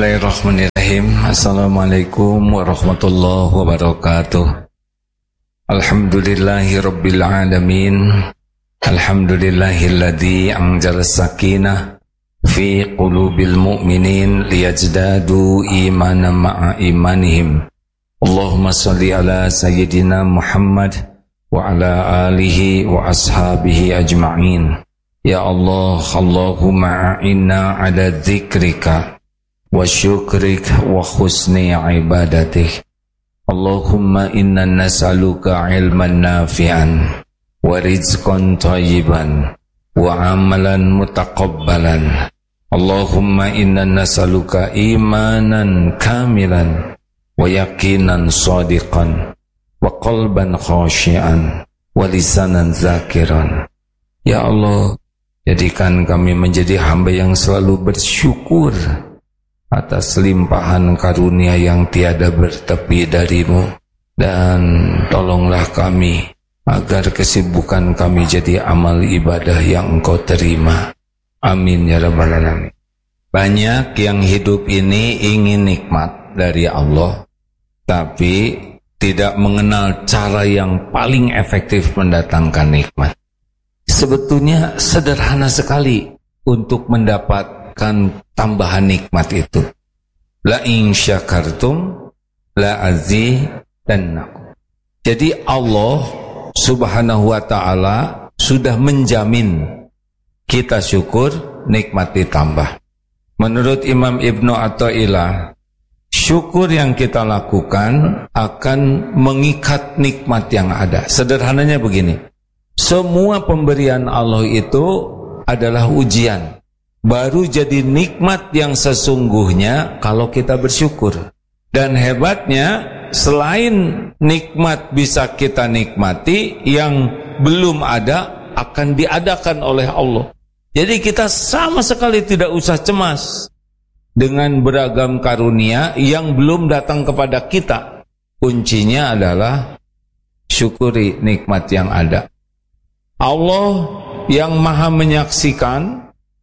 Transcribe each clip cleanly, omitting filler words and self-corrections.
Bismillahirrahmanirrahim. Assalamualaikum warahmatullahi wabarakatuh. Alhamdulillahi rabbil alamin. Alhamdulillahilladzi anzala sakinah fi qulubil mu'minin liyazdadu imanan ma'a imanihim. Allahumma salli ala sayyidina Muhammad wa ala alihi wa ashabihi ajma'in. Ya Allah, Allahumma a'inna ala dzikrika wa syukrik wa husni ibadatik. Allahumma inna nas'aluka ilman nafi'an wa rizqan thayyiban wa amalan mutaqabbalan. Allahumma inna nas'aluka imanan kamilan wa yaqinan shadiqan wa qalban khashi'an wa lisanan zakiran. Ya Allah, jadikan kami menjadi hamba yang selalu bersyukur atas limpahan karunia yang tiada bertepi darimu, dan tolonglah kami agar kesibukan kami jadi amal ibadah yang Engkau terima. Amin ya rabbal alamin. Banyak yang hidup ini ingin nikmat dari Allah, tapi tidak mengenal cara yang paling efektif mendatangkan nikmat. Sebetulnya sederhana sekali untuk mendapatkan tambahan nikmat itu. La in syakartum la azidannakum. Jadi Allah Subhanahu wa ta'ala sudah menjamin kita syukur, nikmat ditambah. Menurut Imam Ibnu Athaillah, syukur yang kita lakukan akan mengikat nikmat yang ada. Sederhananya begini, semua pemberian Allah itu adalah ujian. Baru jadi nikmat yang sesungguhnya kalau kita bersyukur. Dan hebatnya, selain nikmat bisa kita nikmati, yang belum ada akan diadakan oleh Allah. Jadi kita sama sekali tidak usah cemas dengan beragam karunia yang belum datang kepada kita. Kuncinya adalah syukuri nikmat yang ada. Allah yang maha menyaksikan,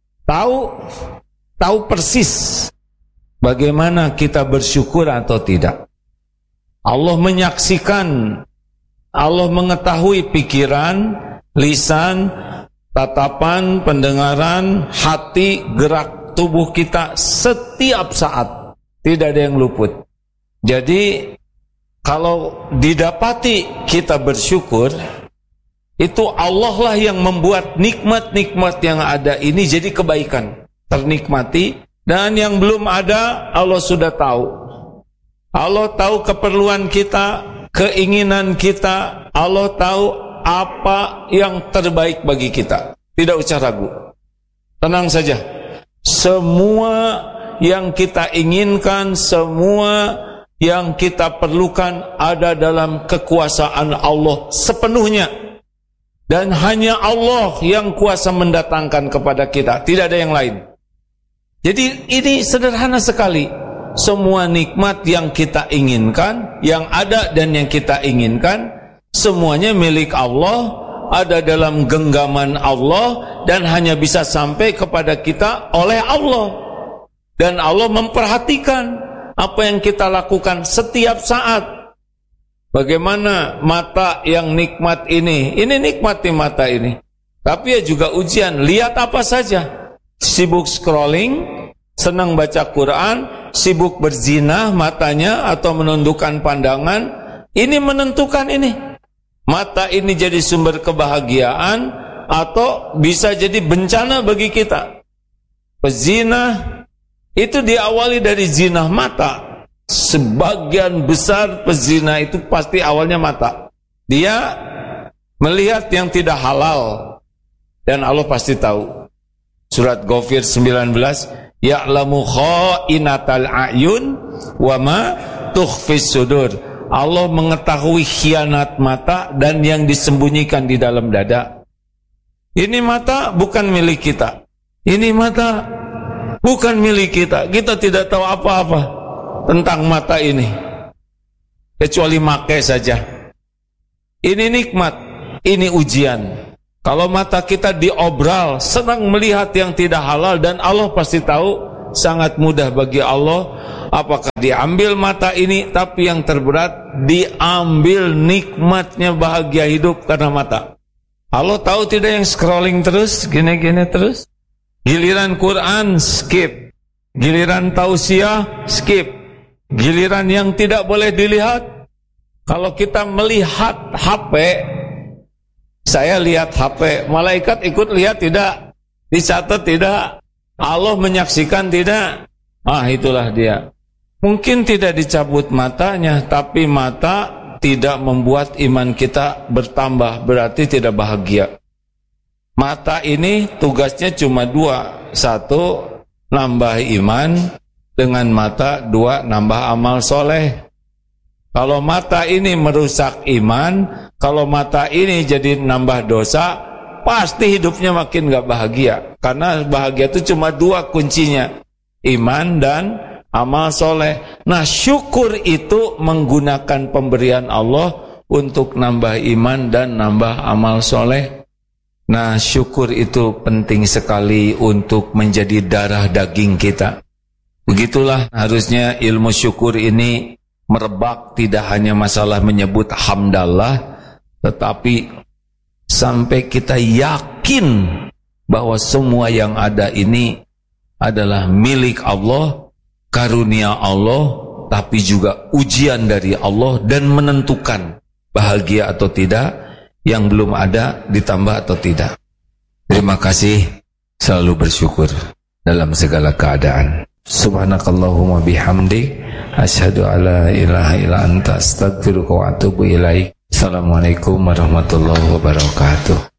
tahu persis bagaimana kita bersyukur atau tidak. Allah menyaksikan, Allah mengetahui pikiran, lisan, tatapan, pendengaran, hati, gerak tubuh kita setiap saat. Tidak ada yang luput. Jadi kalau didapati kita bersyukur, itu Allah lah yang membuat nikmat-nikmat yang ada ini jadi kebaikan, ternikmati. Dan yang belum ada, Allah sudah tahu. Allah tahu keperluan kita, keinginan kita. Allah tahu apa yang terbaik bagi kita. Tidak usah ragu, tenang saja. Semua yang kita inginkan, semua yang kita perlukan ada dalam kekuasaan Allah sepenuhnya. Dan hanya Allah yang kuasa mendatangkan kepada kita, tidak ada yang lain. Jadi ini sederhana sekali. Semua nikmat yang kita inginkan, yang ada dan yang kita inginkan, semuanya milik Allah, ada dalam genggaman Allah, dan hanya bisa sampai kepada kita oleh Allah. Dan Allah memperhatikan apa yang kita lakukan setiap saat. Bagaimana mata yang nikmat ini nikmati mata ini. Tapi ya juga ujian, lihat apa saja. Sibuk scrolling, senang baca Quran, sibuk berzina matanya atau menundukkan pandangan. Ini menentukan ini. Mata ini jadi sumber kebahagiaan atau bisa jadi bencana bagi kita. Pezina itu diawali dari zina mata. Sebagian besar pezina itu pasti awalnya mata. Dia melihat yang tidak halal, dan Allah pasti tahu. Surat Ghafir 19, ya'lamu kha'inatal a'yun wa ma tukhfis sudur. Allah mengetahui khianat mata dan yang disembunyikan di dalam dada. Ini mata bukan milik kita. Ini mata bukan milik kita. Kita tidak tahu apa-apa tentang mata ini, kecuali makai saja. Ini nikmat, ini ujian. Kalau mata kita diobral, senang melihat yang tidak halal, dan Allah pasti tahu sangat mudah bagi Allah. Apakah diambil mata ini? Tapi yang terberat, diambil nikmatnya bahagia hidup karena mata. Allah tahu tidak yang scrolling terus, gini-gini terus? Giliran Quran, skip. Giliran tausiah, skip. Giliran yang tidak boleh dilihat. Kalau kita melihat HP, saya lihat HP, malaikat ikut lihat tidak? Dicatat tidak? Allah menyaksikan tidak? Itulah dia. Mungkin tidak dicabut matanya, tapi mata tidak membuat iman kita bertambah, berarti tidak bahagia. Mata ini tugasnya cuma dua. Satu, nambah iman dengan mata. Dua, nambah amal soleh. Kalau mata ini merusak iman, kalau mata ini jadi nambah dosa, pasti hidupnya makin gak bahagia. Karena bahagia itu cuma dua kuncinya, iman dan amal soleh. Nah, syukur itu menggunakan pemberian Allah untuk nambah iman dan nambah amal soleh. Nah, syukur itu penting sekali untuk menjadi darah daging kita. Begitulah harusnya ilmu syukur ini merebak, tidak hanya masalah menyebut hamdallah, tetapi sampai kita yakin bahwa semua yang ada ini adalah milik Allah, karunia Allah, tapi juga ujian dari Allah dan menentukan bahagia atau tidak, yang belum ada ditambah atau tidak. Terima kasih, selalu bersyukur dalam segala keadaan. Subhanakallahumma bihamdik, asyhadu alla ilaha illa anta, astaghfiruka wa atubu ilaik. Assalamualaikum warahmatullahi wabarakatuh.